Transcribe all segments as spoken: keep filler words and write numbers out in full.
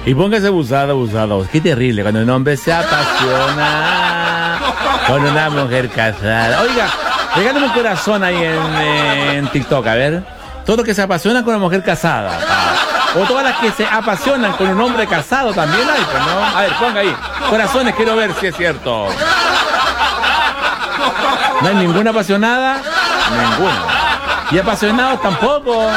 Y póngase abusado, abusado. Qué terrible cuando un hombre se apasiona con una mujer casada. Oiga, regálame un corazón ahí en, en TikTok, a ver. Todos los que se apasionan con una mujer casada. O todas las que se apasionan con un hombre casado también hay, pues, ¿no? A ver, ponga ahí. Corazones, quiero ver si es cierto. ¿No hay ninguna apasionada? Ninguna. Y apasionados tampoco.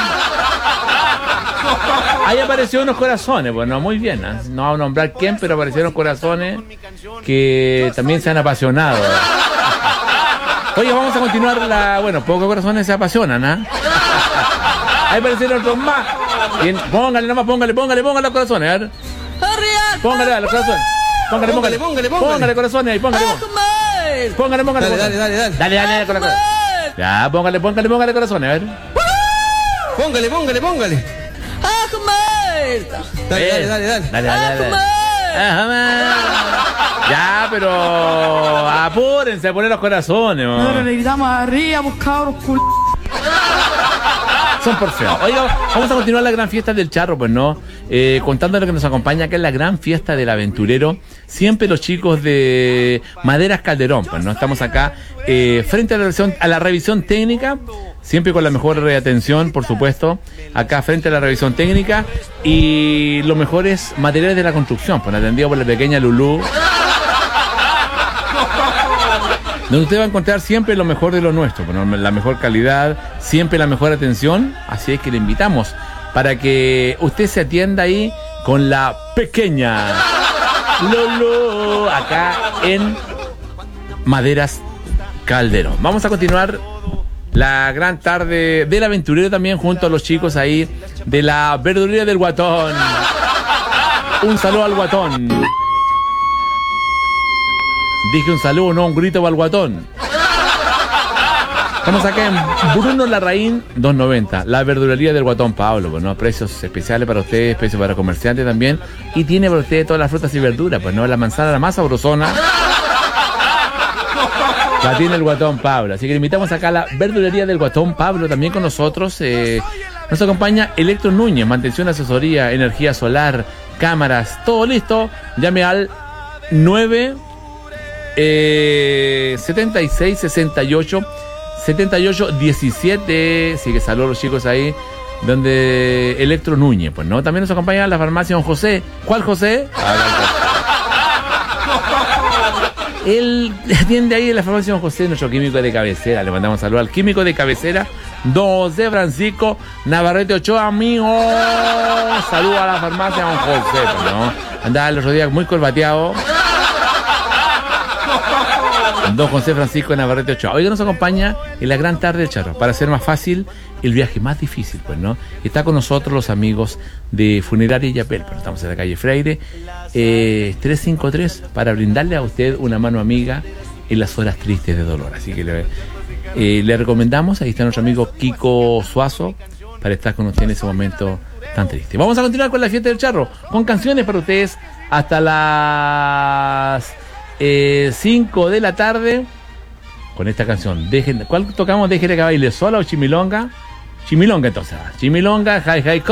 Ahí aparecieron unos corazones, bueno, muy bien, ¿eh? No vamos a nombrar quién, pero aparecieron corazones que también se han apasionado. Oye, vamos a continuar la... Bueno, pocos corazones se apasionan, ¿ah? ¿eh? Ahí aparecieron otros más. Bien, póngale nomás, póngale, póngale, póngale los corazones, a ver. Póngale a los corazones. Póngale, póngale, póngale, póngale, póngale corazones ahí, póngale. Póngale, póngale. Dale, dale, dale, dale. Dale, dale, con la cosa. Ya, póngale, póngale, póngale corazones, a ver. Póngale, póngale, póngale. Dale, dale, dale, dale. Dale, dale, dale. Ya, pero apúrense a poner los corazones, man. Ahora le gritamos arriba, pues cabros cul... Son por feo. Oiga, vamos a continuar la gran fiesta del charro, pues, ¿no? Eh, contando lo que nos acompaña, que es la gran fiesta del aventurero. Siempre los chicos de Maderas Calderón, pues, ¿no? Estamos acá eh, frente a la, revisión, a la revisión técnica, siempre con la mejor atención, por supuesto. Acá frente a la revisión técnica y los mejores materiales de la construcción, pues, atendido por la pequeña Lulú. Donde usted va a encontrar siempre lo mejor de lo nuestro, bueno, la mejor calidad, siempre la mejor atención, así es que le invitamos para que usted se atienda ahí con la pequeña Lolo, acá en Maderas Calderón. Vamos a continuar la gran tarde del aventurero también junto a los chicos ahí de la verdulería del Guatón. Un saludo al Guatón. Dije un saludo, no un grito para el Guatón. Estamos acá en Bruno Larraín doscientos noventa, la verdulería del Guatón Pablo, pues, ¿no? Precios especiales para ustedes, precios para comerciantes también. Y tiene para ustedes todas las frutas y verduras, pues, ¿no? La manzana, la más sabrosona, la tiene el Guatón Pablo. Así que le invitamos acá a la verdulería del Guatón Pablo, también con nosotros. Eh, nos acompaña Electro Núñez, mantención, asesoría, energía solar, cámaras, todo listo. Llame al nueve... Eh, setenta y seis, sesenta y ocho, setenta y ocho, diecisiete. Así que saludos a los chicos ahí, donde Electro Núñez, pues, ¿no? También nos acompaña la farmacia Don José. ¿Cuál José? Él atiende ahí en la farmacia Don José, nuestro químico de cabecera. Le mandamos saludos al químico de cabecera, Don José Francisco Navarrete Ochoa, amigo. Saludos a la farmacia Don José, pues, ¿no? Andaba el otro día muy corbateado. Don José Francisco Navarrete Ochoa. Hoy nos acompaña en la gran tarde del charro, para hacer más fácil el viaje más difícil, pues, ¿no? Está con nosotros los amigos de Funeraria Yapel, pero estamos en la calle Freire, eh, trescientos cincuenta y tres, para brindarle a usted una mano amiga en las horas tristes de dolor. Así que le, eh, le recomendamos, ahí está nuestro amigo Kiko Suazo, para estar con usted en ese momento tan triste. Vamos a continuar con la fiesta del charro, con canciones para ustedes hasta las cinco eh, de la tarde, con esta canción. Dejen, ¿cuál tocamos? Déjele que baile sola o chimilonga. Chimilonga entonces. Chimilonga, hi hi.